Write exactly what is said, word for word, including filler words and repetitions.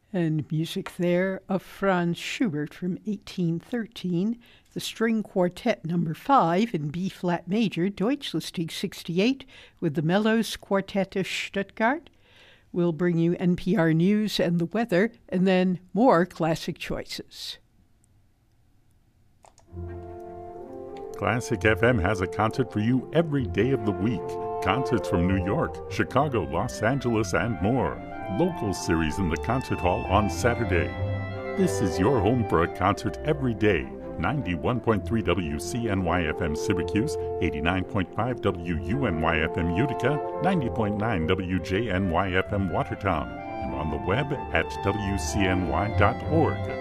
And music there of Franz Schubert from eighteen thirteen, the String Quartet number five in B-flat major, Deutschlastig sixty-eight, with the Mellows Quartet of Stuttgart. We'll bring you N P R News and the weather, and then more classic choices. Classic F M has a concert for you every day of the week. Concerts from New York, Chicago, Los Angeles, and more. Local series in the concert hall on Saturday. This is your home for a concert every day. ninety-one point three W C N Y F M Syracuse, eighty-nine point five W U N Y F M Utica, ninety point nine W J N Y F M Watertown, and on the web at W C N Y dot org.